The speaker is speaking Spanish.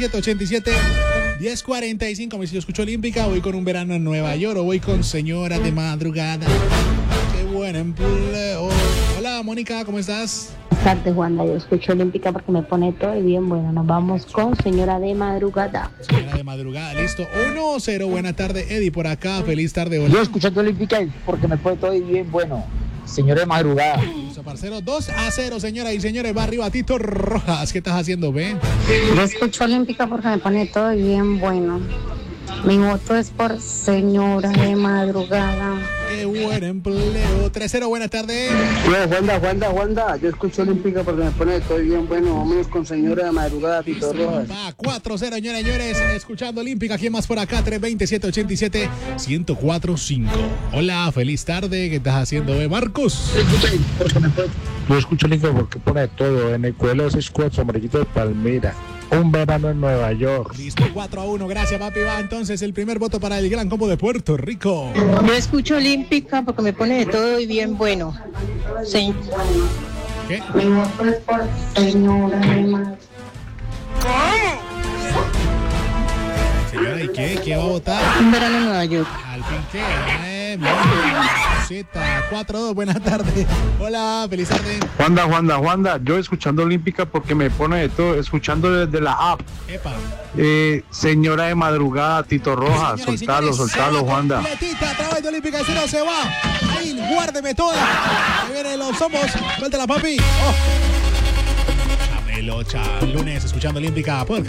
787 1045. Me si yo escucho Olímpica, voy con un verano en Nueva York o voy con señora de madrugada. Qué buen empleo. Hola Mónica, ¿cómo estás? Buenas tardes, Wanda. Yo escucho Olímpica porque me pone todo y bien bueno. Nos vamos con señora de madrugada. Señora de madrugada, listo. 1-0, buena tarde, Eddie, por acá. Feliz tarde, hola. Yo escuchando Olímpica porque me pone todo y bien bueno. Señora de madrugada. Listo, parcero. 2-0, señoras y señores. Va arriba Tito Rojas. ¿Qué estás haciendo, ve? Yo escucho Olímpica porque me pone todo y bien bueno. Mi voto es por señora de madrugada. Qué buen empleo. 3-0, buena tarde. Wanda. Yo escucho Olímpica porque me pone todo y bien bueno. Vámonos con señora de madrugada, Tito Rojas. Va 4-0, señoras y señores. Escuchando Olímpica. ¿Quién más por acá? 320-787-1045. Hola, feliz tarde. ¿Qué estás haciendo, ve, Marcos? Yo escucho Olímpica porque pone todo. En el cuelo de 6-4, amarillito de Palmira. Un verano en Nueva York. Listo, 4-1. Gracias, papi. Va entonces el primer voto para el Gran Combo de Puerto Rico. Yo escucho Olímpica porque me pone de todo y bien bueno. Sí. ¿Qué? Mi voto es por señora de madrugada. Señora, ¿y qué? ¿Qué va a votar? Un verano en Nueva York. Al fin que. Bien. 4-2, buenas tardes. Hola, feliz tarde. Wanda, yo escuchando Olímpica porque me pone de todo, escuchando desde la app. Epa. Señora de madrugada, Tito Rojas, Señoras y soltalo, señores, Wanda. Completita, a través de Olímpica, ese no se va. Ahí, guárdeme toda. Ahí vienen los somos. Suéltala, papi. Oh. Chamelocha. Lunes, escuchando Olímpica.